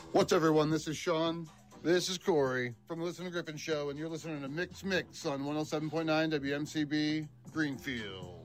What's everyone? This is Sean. This is Corey from the Listen to Griffin Show, and you're listening to Mix on 107.9 WMCB Greenfield.